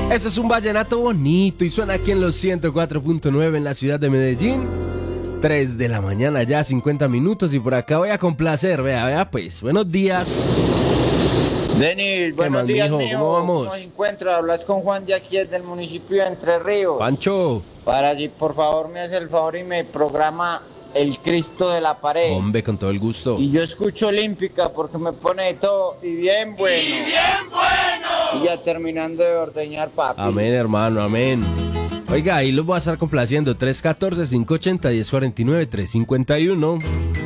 Eso es un vallenato bonito y suena aquí en los 104.9 en la ciudad de Medellín. 3 de la mañana ya, 50 minutos y por acá voy a complacer, vea, pues, buenos días. Denis, buenos más, días, mijo? mijo. ¿Cómo vamos? ¿Cómo se encuentra? Hablas con Juan de aquí, del municipio de Entre Ríos. Pancho. Para allí, por favor, me hace el favor y me programa El Cristo de la Pared. Hombre, con todo el gusto. Y yo escucho Olímpica porque me pone de todo y bien bueno. ¡Y bien bueno! Y ya terminando de ordeñar, papi. Amén, hermano, amén. Oiga, ahí los voy a estar complaciendo. 314-580-1049, 351.